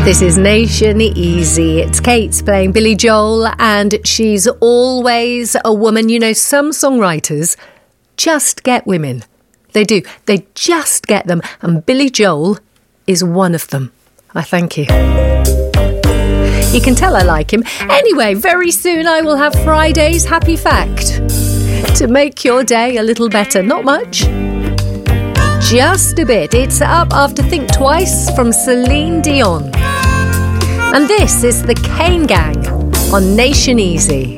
This is Nation Easy. It's Kate playing Billy Joel, and she's always a woman. You know, some songwriters just get women. They do. They just get them. And Billy Joel is one of them. I thank you. You can tell I like him. Anyway, very soon I will have Friday's Happy Fact to make your day a little better. Not much. Just a bit. It's up after Think Twice from Celine Dion. And this is the Kane Gang on Nation Easy.